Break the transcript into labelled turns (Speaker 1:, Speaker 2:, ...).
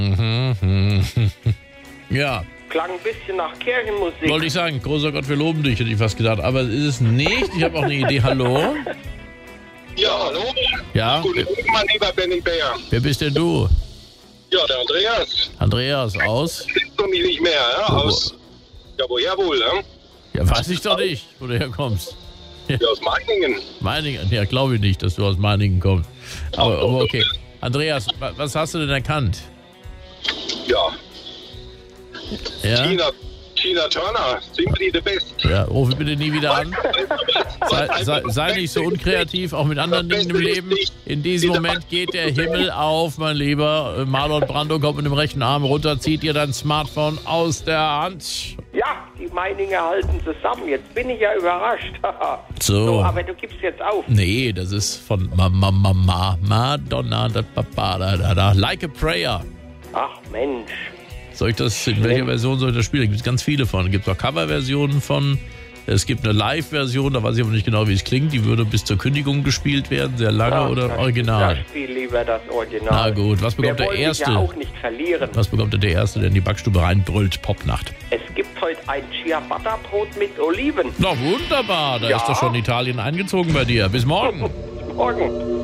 Speaker 1: Ja.
Speaker 2: Klang ein bisschen nach Kirchenmusik.
Speaker 1: Wollte ich sagen, großer Gott, wir loben dich, hätte ich fast gedacht. Aber es ist es nicht. Ich habe auch eine Idee. Hallo?
Speaker 3: Ja, hallo?
Speaker 1: Ja?
Speaker 3: Guten Morgen, mein lieber Benny Bär.
Speaker 1: Wer bist denn du?
Speaker 3: Ja, der Andreas.
Speaker 1: Andreas aus?
Speaker 3: Kennst du mich nicht mehr, ja? Aus. Ja, woher wohl, ja?
Speaker 1: Ja, weiß ich doch nicht, wo du herkommst.
Speaker 3: Ja, aus Meiningen.
Speaker 1: Meiningen? Ja, glaube ich nicht, dass du aus Meiningen kommst. Aber okay. Andreas, was hast du denn erkannt?
Speaker 3: Ja.
Speaker 1: Ja?
Speaker 3: Tina Turner, simply the best.
Speaker 1: Ja, rufe bitte nie wieder an. Sei nicht so unkreativ, auch mit anderen Dingen im Leben. In diesem Moment geht der Himmel auf, mein Lieber. Marlon Brando kommt mit dem rechten Arm runter, zieht dir dein Smartphone aus der Hand.
Speaker 2: Ja, die Meininger halten zusammen. Jetzt bin ich ja überrascht.
Speaker 1: So.
Speaker 2: Aber du gibst jetzt auf.
Speaker 1: Nee, das ist von Madonna, da. Like a Prayer.
Speaker 2: Ach Mensch.
Speaker 1: In welcher Version soll ich das spielen? Da gibt es ganz viele von. Es gibt auch Coverversionen von. Es gibt eine Live-Version, da weiß ich aber nicht genau, wie es klingt. Die würde bis zur Kündigung gespielt werden, sehr lange oder Original.
Speaker 2: Ich spiele lieber das Original.
Speaker 1: Na gut, was bekommt der Erste?
Speaker 2: Ja auch nicht verlieren.
Speaker 1: Was bekommt der Erste, der in die Backstube reinbrüllt? Popnacht.
Speaker 2: Es gibt heute ein Ciabatta-Brot mit Oliven.
Speaker 1: Na wunderbar, da ist doch schon Italien eingezogen bei dir. Bis morgen.
Speaker 2: Morgen.